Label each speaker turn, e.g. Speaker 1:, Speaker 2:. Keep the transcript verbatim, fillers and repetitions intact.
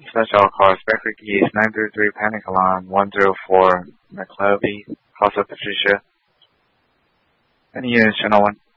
Speaker 1: Special call Spectre Keys nine three three Panic Alarm one zero four McClevey, Casa Patricia. Any units, Channel one?